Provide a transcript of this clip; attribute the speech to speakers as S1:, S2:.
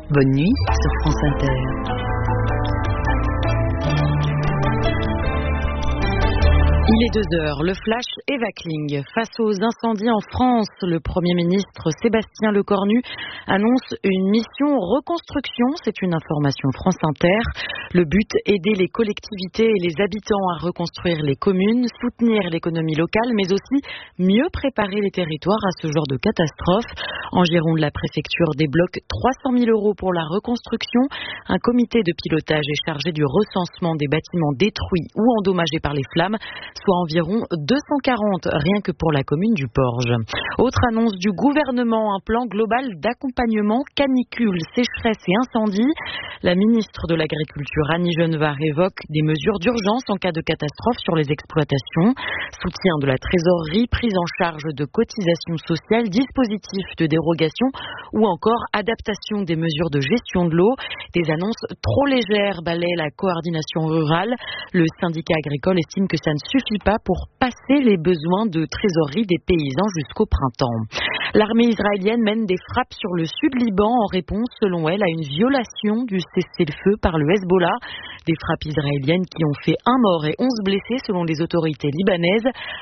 S1: Bonne nuit sur France Inter. Il est 2h, le flash Eva Kling. Face aux incendies en France, le Premier ministre Sébastien Lecornu annonce une mission reconstruction. C'est une information France Inter. Le but, aider les collectivités et les habitants à reconstruire les communes, soutenir l'économie locale, mais aussi mieux préparer les territoires à ce genre de catastrophe. En Gironde, la préfecture débloque 300 000 € pour la reconstruction. Un comité de pilotage est chargé du recensement des bâtiments détruits ou endommagés par les flammes, soit environ 240 rien que pour la commune du Porge. Autre annonce du gouvernement, un plan global d'accompagnement canicule, sécheresse et incendie. La ministre de l'Agriculture, Annie Genevard, évoque des mesures d'urgence en cas de catastrophe sur les exploitations. Soutien de la trésorerie, prise en charge de cotisations sociales, dispositif de dérogation ou encore adaptation des mesures de gestion de l'eau. Des annonces trop légères balaient la coordination rurale. Le syndicat agricole estime que ça ne suffit pas pour passer les besoins de trésorerie des paysans jusqu'au printemps. L'armée israélienne mène des frappes sur le sud-Liban en réponse, selon elle, à une violation du cessez-le-feu par le Hezbollah. Des frappes israéliennes qui ont fait 1 mort et 11 blessés selon les autorités libanaises.